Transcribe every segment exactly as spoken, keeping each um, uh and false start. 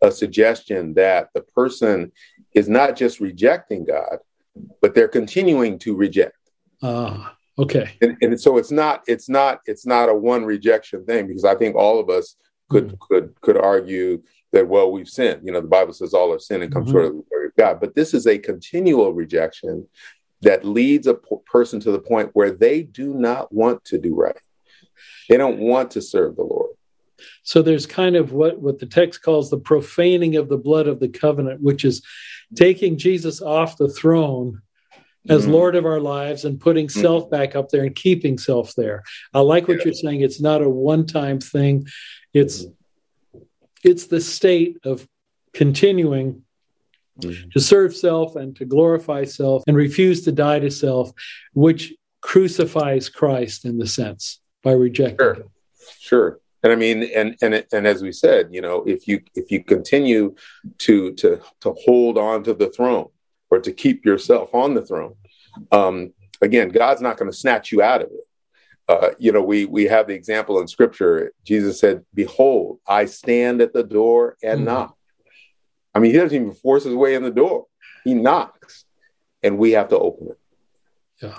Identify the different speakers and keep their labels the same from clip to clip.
Speaker 1: a suggestion that the person is not just rejecting God, but they're continuing to reject.
Speaker 2: Ah, uh, okay.
Speaker 1: And, and so it's not it's not it's not a one rejection thing, because I think all of us could mm. could could argue that, well, we've sinned. You know, the Bible says all have sinned and come mm-hmm. short of the glory of God. But this is a continual rejection that leads a p- person to the point where they do not want to do right. They don't want to serve the Lord.
Speaker 2: So there's kind of what, what the text calls the profaning of the blood of the covenant, which is taking Jesus off the throne as mm-hmm. Lord of our lives and putting mm-hmm. self back up there and keeping self there. I like what yeah. you're saying. It's not a one-time thing. It's mm-hmm. it's the state of continuing mm-hmm. to serve self and to glorify self and refuse to die to self, which crucifies Christ in the sense by rejecting
Speaker 1: sure.
Speaker 2: him.
Speaker 1: Sure. And I mean, and and and as we said, you know, if you if you continue to to to hold on to the throne or to keep yourself on the throne, um, again, God's not going to snatch you out of it. Uh, you know, we we have the example in Scripture. Jesus said, "Behold, I stand at the door and mm-hmm. knock." I mean, he doesn't even force his way in the door; he knocks, and we have to open it.
Speaker 2: Yeah.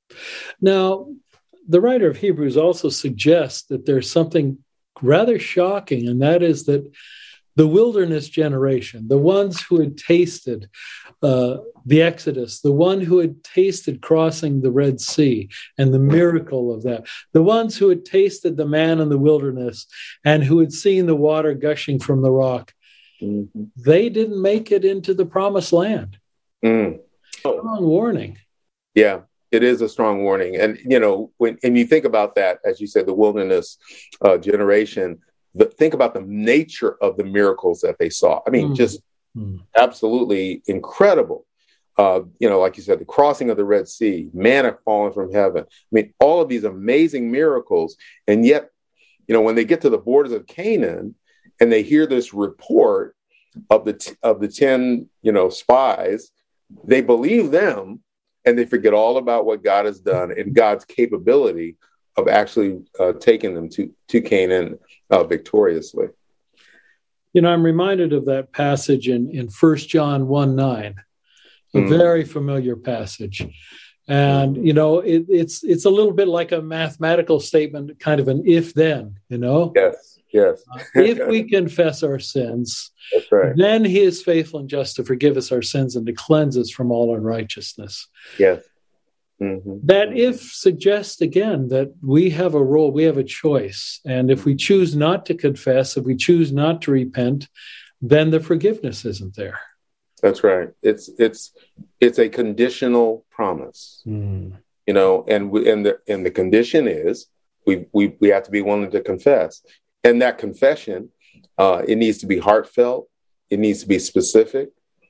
Speaker 2: Now, the writer of Hebrews also suggests that there's something rather shocking, and that is that the wilderness generation, the ones who had tasted uh, the Exodus, the one who had tasted crossing the Red Sea and the miracle of that, the ones who had tasted the man in the wilderness and who had seen the water gushing from the rock, mm-hmm. they didn't make it into the promised land. Mm. Oh. Strong warning.
Speaker 1: Yeah. It is a strong warning. And, you know, when and you think about that, as you said, the wilderness uh, generation, the, think about the nature of the miracles that they saw. I mean, mm. just mm. absolutely incredible. Uh, you know, like you said, the crossing of the Red Sea, manna falling from heaven. I mean, all of these amazing miracles. And yet, you know, when they get to the borders of Canaan and they hear this report of the t- of the ten, you know, spies, they believe them. And they forget all about what God has done and God's capability of actually uh, taking them to, to Canaan uh, victoriously.
Speaker 2: You know, I'm reminded of that passage in, in First John one nine, a mm. very familiar passage. And, you know, it, it's it's a little bit like a mathematical statement, kind of an if-then, you know?
Speaker 1: Yes, yes.
Speaker 2: uh, if we confess our sins,
Speaker 1: that's right.
Speaker 2: Then he is faithful and just to forgive us our sins and to cleanse us from all unrighteousness.
Speaker 1: Yes. Mm-hmm.
Speaker 2: That if suggests, again, that we have a role, we have a choice. And if we choose not to confess, if we choose not to repent, then the forgiveness isn't there.
Speaker 1: That's right. It's it's it's a conditional promise, mm. you know, and we, and the and the condition is we we we have to be willing to confess, and that confession uh, it needs to be heartfelt. It needs to be specific.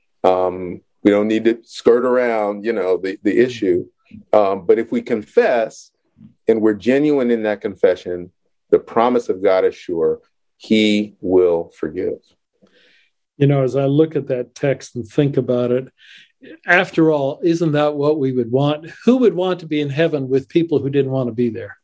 Speaker 1: Um, we don't need to skirt around, you know, the the issue. Um, but if we confess and we're genuine in that confession, the promise of God is sure. He will forgive.
Speaker 2: You know, as I look at that text and think about it, after all, isn't that what we would want? Who would want to be in heaven with people who didn't want to be there?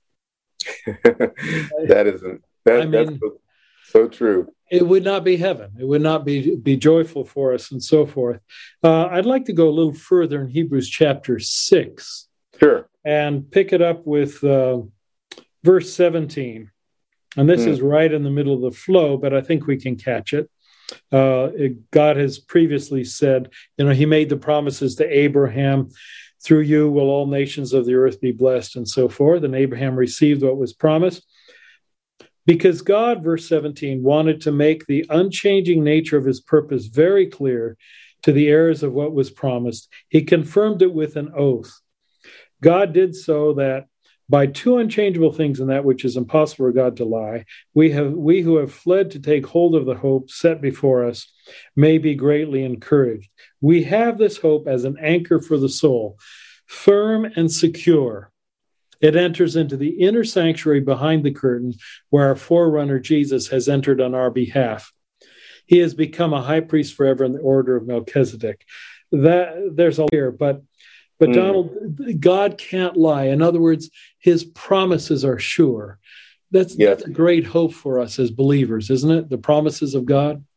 Speaker 1: that isn't, that,
Speaker 2: I mean,
Speaker 1: that's so, so true.
Speaker 2: It would not be heaven. It would not be, be joyful for us and so forth. Uh, I'd like to go a little further in Hebrews chapter six.
Speaker 1: Sure.
Speaker 2: And pick it up with uh, verse seventeen. And this mm. is right in the middle of the flow, but I think we can catch it. Uh, it, God has previously said, you know, he made the promises to Abraham, through you will all nations of the earth be blessed, and so forth. And Abraham received what was promised. Because God, verse seventeen, wanted to make the unchanging nature of his purpose very clear to the heirs of what was promised, he confirmed it with an oath. God did so that by two unchangeable things, in that which is impossible for God to lie, we have we who have fled to take hold of the hope set before us may be greatly encouraged. We have this hope as an anchor for the soul, firm and secure. It enters into the inner sanctuary behind the curtain, where our forerunner Jesus has entered on our behalf. He has become a high priest forever in the order of Melchizedek. That there's a here, but But, mm. Donald, God can't lie. In other words, his promises are sure. That's, yes. that's a great hope for us as believers, isn't it? The promises of God.